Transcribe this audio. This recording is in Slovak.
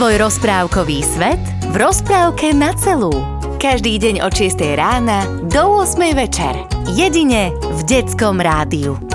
svoj rozprávkový svet v rozprávke na celú. Každý deň od 6 rána do 8 večer. Jedine v Detskom rádiu.